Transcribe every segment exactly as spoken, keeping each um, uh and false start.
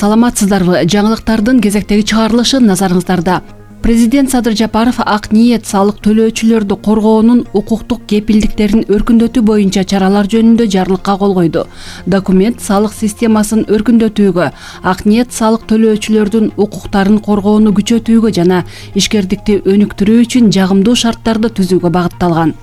Саламатсыздарбы? Жаңылыктардын кезектеги чыгарылышы назарыңыздарда. Президент Садыр Жапаров ак ниет салык төлөөчүлөрдү коргоонун укуктук кепилдиктерин өркүндөтүү боюнча чаралар жөнүндө жарлыкка кол койду. Документ салык системасын өркүндөтүүгө, ак ниет салык төлөөчүлөрдүн укуктарын коргоону күчөтүүгө жана ишкердикти өнүктүрүү үчүн жагымдуу шарттарды түзүүгө багытталган.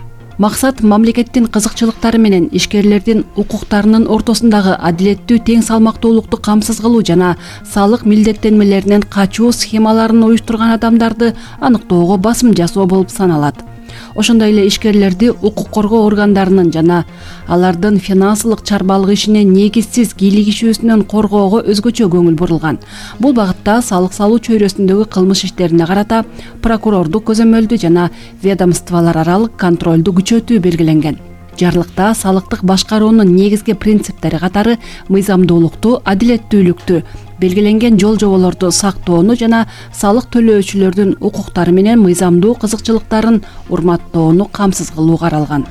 Максат мамлекеттин кызыкчылыктары менен ишкерлердин укуктарынын ортосундагы адилеттүү тең салмактуулукту камсыз кылуу жана салык милдеттенмелеринен качуу схемаларын уюштурган адамдарды аныктоого басым жасоо болуп саналат. Ошондой эле ишкерлерди укук коргоо органдарынын жана алардын финансылык чарбалык ишине негизсиз кийлигишүүсүнөн коргоого өзгөчө көңүл бурулган. Бул багытта салык салуу чөйрөсүндөгү кылмыш иштерине карата прокурордук көзөмөлдү жана ведомстволор аралык контролду күчөтүү белгиленген. Жарлыкта салыктык башкаруунун негизги принциптери катары мыйзамдуулукту, адилеттүүлүктү, белгиленген жол жоболорду сактоону жана салык төлөөчүлөрдүн укуктары менен мыйзамдуу кызыкчылыктарын урматтоону камсыз кылуу каралган.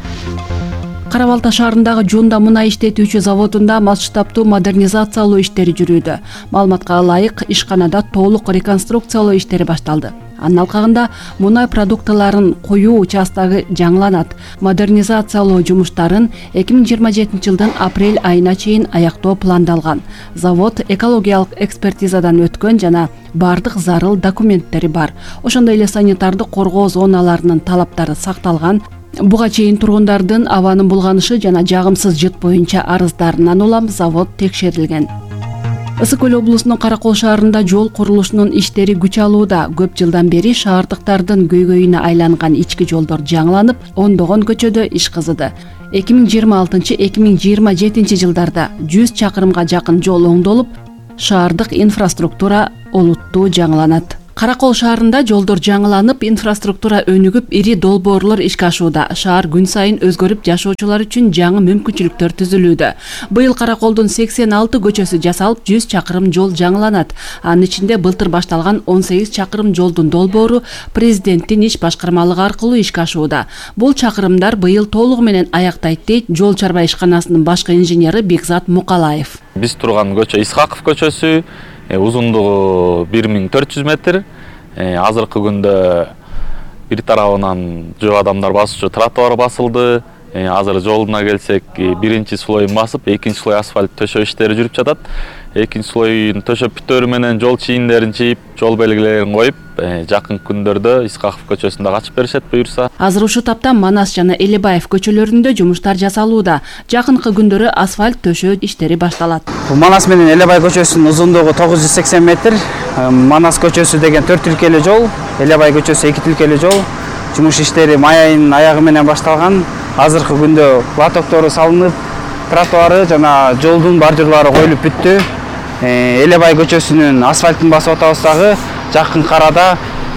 Кара Балта шаарындагы Жунда мунай иштетүүчү заводунда масштабтуу модернизациялоо иштери жүрүүдө. Маалыматка ылайык, ишканада толук реконструкциялоо иштери башталды. Анын алкагында мунай продуктыларын коюу участогу жаңыланат. Модернизациялоо жумуштарын эки миң жыйырма жетинчи жылдын апрель айына чейин аяктоо пландалган. Завод экологиялык экспертизадан өткөн жана бардык зарыл документтери бар. Ошондой эле санитардык коргоо зоналарынын талаптары сакталган. Буга чейин тургундардын абанын булганышы жана жагымсыз жыт боюнча арыздарынан улам завод текшерилген. Ысык Көл облусунун Каракол шаарында жол курулушунун иштери күч алууда. Көп жылдан бери шаардыктардын көйгөйүнө айланган ички жолдор жаңыланып, ондогон көчөдө иш кызыды. эки миң жыйырма алтынчы — эки миң жыйырма жетинчи жылдарда жүз чакырымга жакын жол оңдолуп, шаардык инфраструктура олуттуу жаңыланат. Каракол шаарында жолдор жаңыланып, инфраструктура өнүгүп, ири долбоорлор ишке ашууда. Шаар күн сайын өзгөрүп, жашоочулар үчүн жаңы мүмкүнчүлүктөр түзүлүүдө. Быйыл Караколдун сексен алты көчөсү жасалып, жүз чакырым жол жаңыланат. Анын ичинде былтыр башталган он сегиз чакырым жолдун долбоору президенттин иш башкармалыгы аркылуу ишке ашууда. Бул чакырымдар быйыл толугу менен аяктайт дейт Жол чарба ишканасынын башкы инженери Бекзат Мукалаев. Биз турган көчө Исхаков көчөсү, узундугу бир миң төрт жүз метр. Азыркы күндө бир тарабынан жөө адамдар басуучу тротуар басылды. Азыр жолуна келсек, биринчи слойун басып, экинчи слой асфальт төшөө иштери жүрүп жатат. Экинчи слойун төшөп бүтөөрү менен жол чийиндерин чийип, жол белгилерин коюп, жакын күндөрдө Исхаков көчөсүндө ачып беришет буюрса. Азыр ушул тапта Манас жана Элебаев көчөлөрүндө жумуштар жасалууда. Жакынкы күндөрү асфальт төшөө иштери башталат. Манас менен Элебай көчөсүнүн узундугу тогуз жүз сексен метр. Манас көчөсү деген төрт тилкелүү жол, Элебай көчөсү эки тилкелүү жол. Жумуш иштери май айынын аягы менен башталган. Азыркы күндө лотоктору салынып, тротуары жана жолдун бордюрлары коюлуп бүттү. Элебай көчөсүнүн асфальтын басып атабыз дагы, жакын карада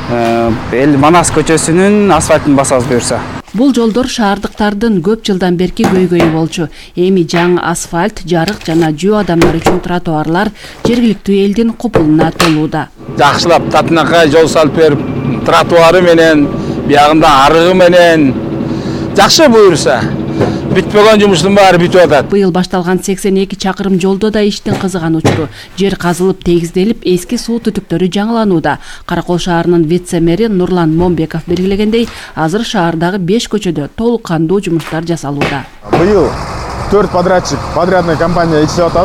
Манас көчөсүнүн асфальтын басабыз буюрса. Бул жолдор шаардыктардын көп жылдан берки көйгөйү болчу. Эми жаңы асфальт, жарык жана жөө адамдар үчүн тротуарлар жергиликтүү элдин купулуна толууда. Жакшылап татынакай жол салып берип, тротуары менен, биягында арыгы менен жакшы буюрса, бүтпөгөн жумуштун баары бүтүп атат. Быйыл башталган сексен эки чакырым жолдо да иштин кызыган учуру. Жер казылып, тегизделип, эски суу түтүктөрү жаңыланууда. Каракол шаарынын вице-мэри Нурлан Момбеков белгилегендей, азыр шаардагы беш көчөдө толук кандуу жумуштар жасалууда. Быйыл төрт подрядчик, подрядный компания иштеп атат.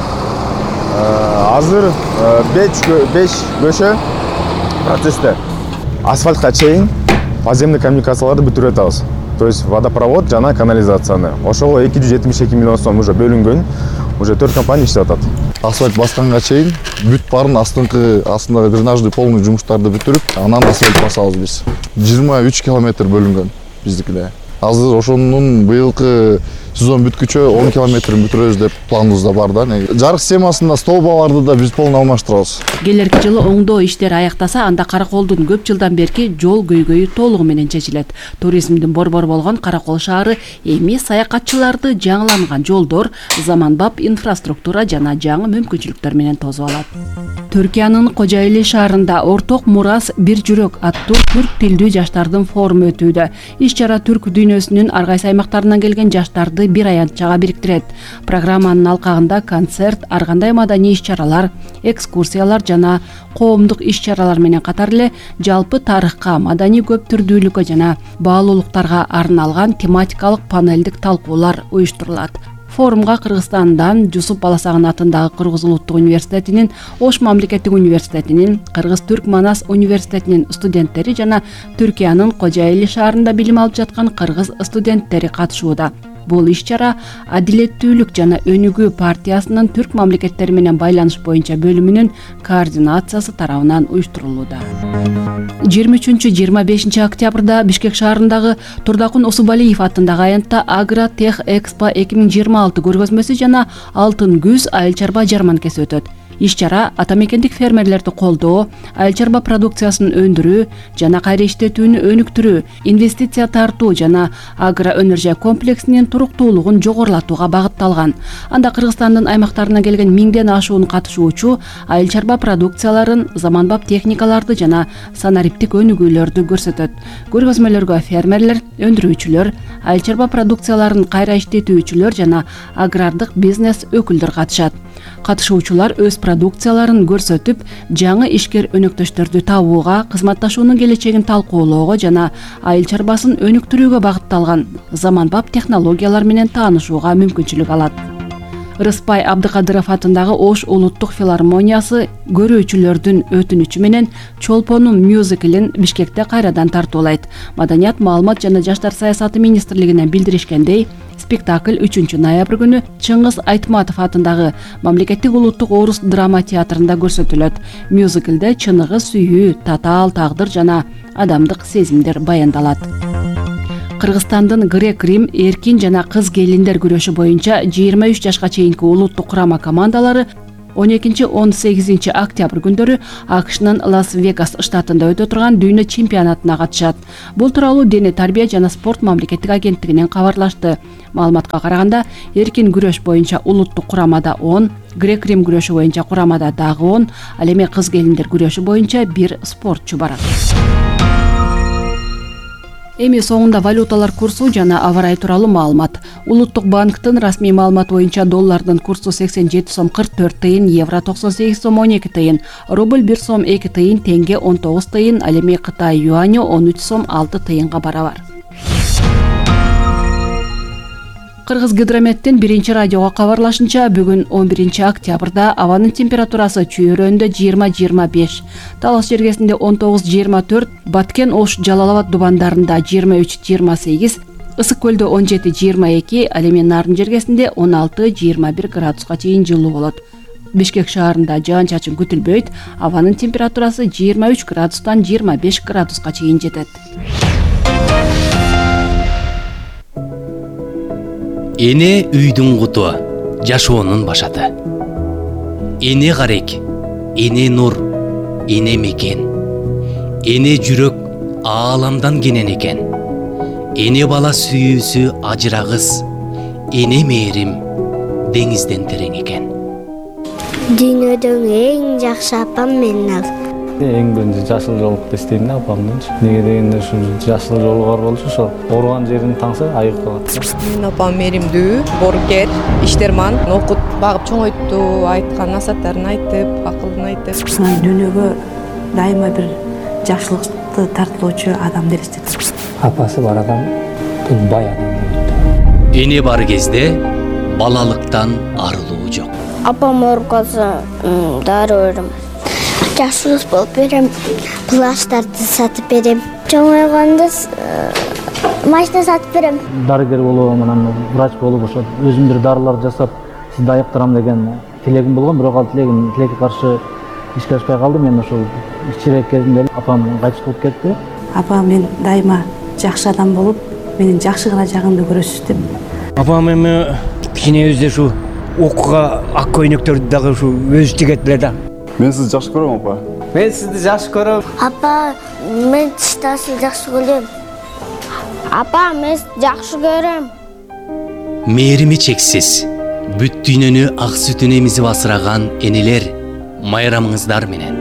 Азыр беш көчө процессте. Асфальтка чейин подземный коммуникацияларды бүтүрүп атабыз. То есть водопровод жана канализацияны. Ошого эки жүз жетимиш эки миллион сом уже бөлүнгөн. Уже төрт компания иштеп атат. Асфальт басканга чейин бүт барын астыңкы астындагы дренажды полный жумуштарды бүтүрүп, анан асфальт басабыз биз. жыйырма үч километр бөлүнгөн биздикиде. Азыр ошонун быйылкы сезон бүткүчө он километр бүтүрөбүз деп планыбызда бар да. Жарык системасында столбаларды да биз полный алмаштырабыз. Келерки жылы оңдоо иштери аяктаса, анда Караколдун көп жылдан берки жол көйгөйү толугу менен чечилет. Туризмдин борбору болгон Каракол шаары эми саякатчыларды жаңыланган жолдор, заманбап инфраструктура жана жаңы мүмкүнчүлүктөр менен тосуп алат. Түркиянын Кожоэли шаарында Орток Мурас бир жүрөк аттуу түрк тилдүү жаштардын форуму өтүүдө. Иш чара түрк дүйнөсүнүн ар кайсы аймактарынан келген жаштарды жаштарды бир аянтчага бириктирет. Программанын алкагында концерт, ар кандай маданий иш-чаралар, экскурсиялар жана коомдук иш-чаралар менен катар эле жалпы тарыхка, маданий көп түрдүүлүккө жана баалуулуктарга арналган тематикалык панелдик талкуулар уюштурулат. Форумга Кыргызстандан Жусуп Баласагын атындагы Кыргыз улуттук университетинин, Ош мамлекеттик университетинин, Кыргыз-Түрк Манас университетинин студенттери жана Түркиянын Кожоэли шаарында билим алып жаткан кыргыз студенттери катышууда. Бул иш-чара Адилеттүүлүк жана Өнүгүү партиясынын Түрк мамлекеттери менен байланыш боюнча бөлүмүнүн координациясы тарабынан уюштурулууда. жыйырма үчүнчү — жыйырма бешинчи октябрда Бишкек шаарындагы Турдакун Усубалиев атындагы аянтта Агро Тех Экспо эки миң жыйырма алты көргөзмөсү жана Алтын күз айыл чарба жарманкеси өтөт. Иш-чара атамекендик фермерлерди колдоо, айыл чарба продукциясын өндүрүү жана кайра иштетүүнү өнүктүрүү, инвестиция тартуу жана агро өнөр комплексинин туруктуулугун жогорулатууга багытталган. Анда Кыргызстандын аймактарынан келген миңден ашуун катышуучу айыл чарба продукцияларын, заманбап техникаларды жана санариптик өнүгүүлөрдү көрсөтөт. Көргөзмөлөргө фермерлер, өндүрүүчүлөр, айыл чарба продукцияларын кайра иштетүүчүлөр жана агрардык бизнес өкүлдөр катышат. Катышуучулар өз продукцияларын көрсөтүп, жаңы ишкер өнөктөштөрдү табууга, кызматташуунун келечегин талкуулоого жана айыл чарбасын өнүктүрүүгө багытталган заманбап технологиялар менен таанышууга мүмкүнчүлүк алат. Рыспай Абдыкадыров атындагы Ош улуттук филармониясы көрүүчүлөрдүн өтүнүчү менен Чолпонун мюзиклин Бишкекте кайрадан тартуулайт. Маданият, маалымат жана жаштар саясаты министрлигинен билдиришкендей, спектакль үчүнчү ноябрь күнү Чыңгыз Айтматов атындагы Мамлекеттик улуттук орус драма театрында көрсөтүлөт. Мюзиклде чыныгы сүйүү, татаал тагдыр жана адамдык сезимдер баяндалат. Кыргызстандын грек-рим, эркин жана кыз келиндер күрөшү боюнча жыйырма үч жашка чейинки улуттук курама командалары он экинчи — он сегизинчи октябрь күндөрү АКШнын Лас-Вегас штатында өтө турган дүйнө чемпионатына катышат. Бул тууралуу Дене тарбия жана спорт мамлекеттик агенттигинен кабарлашты. Маалыматка караганда, эркин күрөш боюнча улуттук курамада он, грек-рим күрөшү боюнча курамада дагы он, ал эми кыз келиндер күрөшү боюнча бир спортчу бар. Эми соңунда валюталар курсу жана аба ырайы тууралуу маалымат. Улуттук банктын расмий маалыматы боюнча доллардын курсу сексен жети сом кырк төрт тыйын, евро токсон сегиз сом он эки тыйын, рубль бир сом эки тыйын, тенге он тогуз тыйын, ал эми Кытай юаню он үч сом алты тыйынга барабар. Кыргыз гидрометтин биринчи радиого кабарлашынча, бүгүн он биринчи октябрда абанын температурасы чүйөрөндө жыйырма — жыйырма беш, Талас жергесинде он тогуз — жыйырма төрт, Баткен, Ош, Жалал-Абад дубандарында жыйырма үч — жыйырма сегиз, Ысык көлдө он жети — жыйырма эки, ал эми Нарын жергесинде он алты — жыйырма бир градуска чейин жылуу болот. Бишкек шаарында жаан-чачын күтүлбөйт, абанын температурасы жыйырма үч градустан жыйырма беш градуска чейин жетет. Эне үйдүн куту, жашоонун башаты. Эне карек, эне нур, эне мекен. Эне жүрөк ааламдан кенен экен. Эне бала сүйүүсү ажырагыс, эне мээрим деңизден терең экен. Дүйнөдөн эң жакшы апам менин ал. Эң биринчи жашыл жолукты иштейм да апамдынчы. Неге дегенде ушу жашыл жолу бар болчу, ошо ооруган жерин таңса айык калат. Менин апам мээримдүү, боорукер, иштерман, окут, багып чоңойтту, айткан насааттарын айтып, акылын айтып. Дүйнөгө дайыма бир жакшылыкты тартуулоочу адам элестет. Апасы бар адам бул бай адам. Эне бар кезде балалыктан арылуу жок. Апам ооруп калса, дары берем. Жакшы болуп берем, плаштарды сатып берем. Чоңойгондо машина сатып берем. Дарыгер болуп, анан врач болуп, ошо өзүм бир дарылар жасап, сизди айыктырам деген тилегим болгон, бирок ал тилегим тилекке каршы ишке ашпай калды. Мен ошол кичирээк кезимде апам кайтыш болуп кетти. Апам мен дайыма жакшы адам болуп, менин жакшы гана жагымды көрөсүз деп. Апам эми кичинебизде ушу окууга ак көйнөктөрдү дагы ушу өзү тигет эле да. Мен сизди жакшы көрөм, апа. Мен сизди жакшы көрөм. Апа, мен сизди жакшы көрөм. Апа, мен жакшы көрөм. Мээрими чексиз, бүт дүйнөнү ак сүтүн эмизип асыраган энелер, майрамыңыздар менен.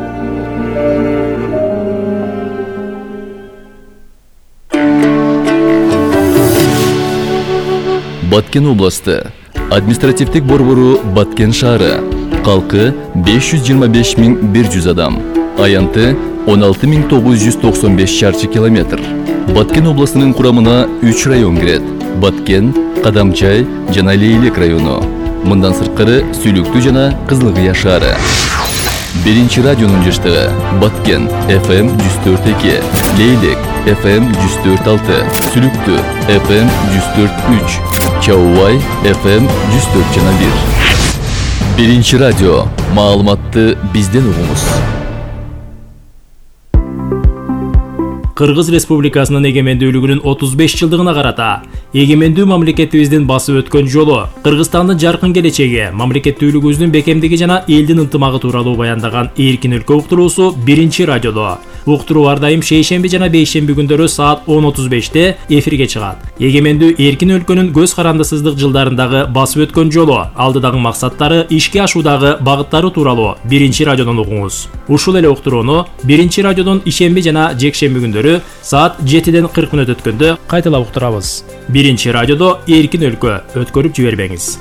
Баткен областы. Административдик борбору Баткен шаары. Калкы беш жүз жыйырма беш миң бир жүз адам. Аянты он алты миң тогуз жүз токсон беш шарчы километр. Баткен областынын курамына үч район кирет. Баткен, Кадамчай жана Лейлек району. Мындан сырткары Сүйлүктүү жана Кызылкыя шаары. Биринчи радионун жыштыгы Баткен эф эм жүз төрт эки, Лейлек эф эм жүз төрт алты, Сүйлүктүү эф эм жүз төрт үч, Чаубай эф эм жүз төрт жана бир. Биринчи радио. Маалыматты бизден угуңуз. Кыргыз Республикасынын эгемендүүлүгүнүн отуз беш жылдыгына карата эгемендүү мамлекетибиздин басып өткөн жолу, Кыргызстандын жаркын келечеги, мамлекеттүүлүгүбүздүн бекемдиги жана элдин ынтымагы тууралуу баяндаган Эркин өлкө уктуруусу биринчи радиодо. Уктуруу ар дайым шейшемби жана бейшемби күндөрү саат он отуз беште эфирге чыгат. Эгемендүү эркин өлкөнүн көз карандысыздык жылдарындагы басып өткөн жолу, алдыдагы максаттары, ишке ашуудагы багыттары тууралуу биринчи радиодон угуңуз. Ушул эле уктурууну биринчи радиодон ишемби жана жекшемби күндөрү саат жетиден кырк мүнөт өткөндө кайталап уктурабыз. Биринчи радиодо Эркин өлкө, өткөрүп жибербеңиз.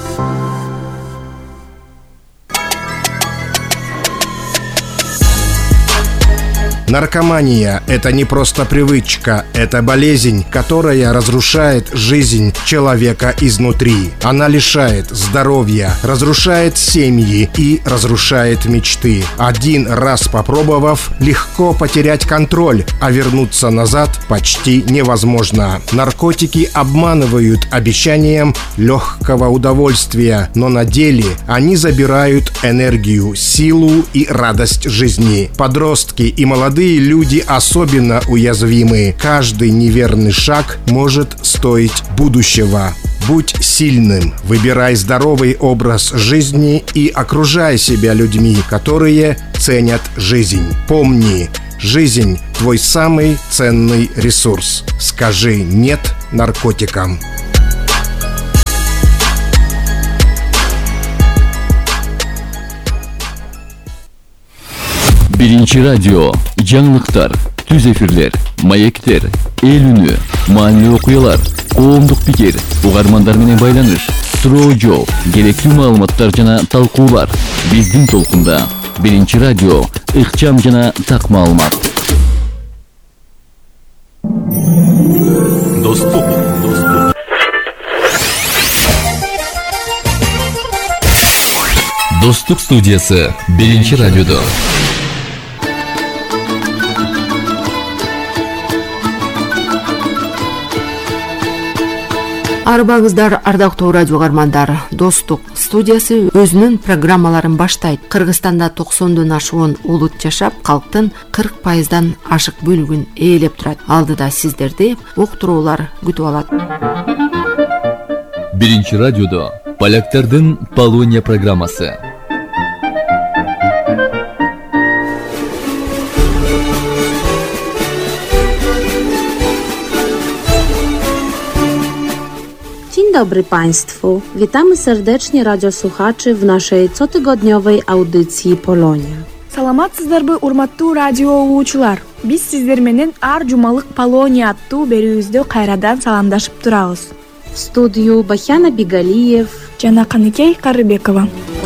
Наркомания – это не просто привычка, это болезнь, которая разрушает жизнь человека изнутри. Она лишает здоровья, разрушает семьи и разрушает мечты. Один раз попробовав, легко потерять контроль, а вернуться назад почти невозможно. Наркотики обманывают обещанием легкого удовольствия, но на деле они забирают энергию, силу и радость жизни. Подростки и молодые люди особенно уязвимы. Каждый неверный шаг может стоить будущего. Будь сильным, выбирай здоровый образ жизни и окружай себя людьми, которые ценят жизнь. Помни, жизнь – твой самый ценный ресурс. Скажи «нет» наркотикам. Биринчи радио. Жаңылыктар, түз эфирлер, маектер, эл үнү, маанилүү окуялар, коомдук пикир, угармандар менен байланыш, суроо жооп, керектүү маалыматтар жана талкуулар. Биздин толкунда. Биринчи радио. Ыкчам жана так маалымат. Достук, достук. Достук студиясы биринчи радиодо. Арбаңыздар, ардактуу радио угармандар. Достук студиясы өзүнүн программаларын баштайт. Кыргызстанда токсондон ашуун улут жашап, калктын кырк пайыздан ашык бөлүгүн ээлеп турат. Алдыда сиздерди уктуруулар күтүп алат. Биринчи радиодо поляктардын Полония программасы. Dzień dobry Państwu. Witamy serdecznie radiosłuchaczy w naszej cotygodniowej audycji Polonia. Саламатсыздарбы, урматтуу радио угуучулар. Биз сиздер менен ар жумалык Полония аттуу берүүбүздө кайрадан саламдашып турабыз. В студию Бахяна Бигалиев жана Каныкей Карыбекова.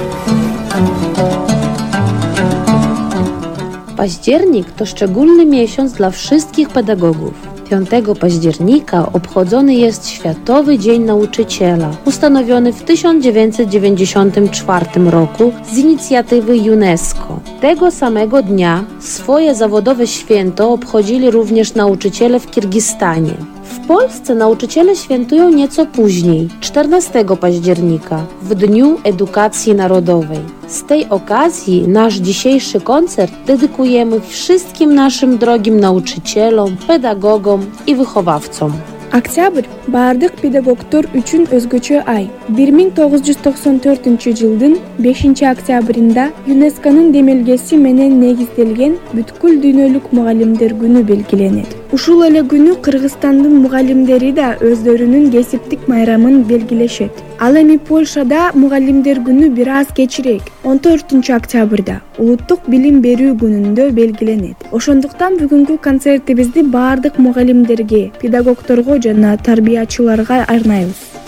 Październik to szczególny miesiąc dla wszystkich pedagogów. piątego października obchodzony jest Światowy Dzień Nauczyciela, ustanowiony w tysiąc dziewięćset dziewięćdziesiątym czwartym roku z inicjatywy UNESCO. Tego samego dnia swoje zawodowe święto obchodzili również nauczyciele w Kirgistanie. W Polsce nauczyciele świętują nieco później, czternastego października, w Dniu Edukacji Narodowej. Z tej okazji nasz dzisiejszy koncert dedykujemy wszystkim naszym drogim nauczycielom, pedagogom i wychowawcom. Октябрь баардык педагогдор үчүн өзгөчө ай. бир миң тогуз жүз токсон төртүнчү жылдын бешинчи октябрында ЮНЕСКОнун демелгеси менен негизделген бүткүл дүйнөлүк мугалимдер күнү белгиленет. Ушул эле күнү Кыргызстандын мугалимдери да өздөрүнүн кесиптик майрамын белгилешет. Ал эми Польшада мугалимдер күнү бир аз кечирээк, он төртүнчү октябрда улуттук билим берүү күнүндө белгиленет. Ошондуктан бүгүнкү концертибизди баардык мугалимдерге, педагогдорго жана тарбиячыларга арнайбыз.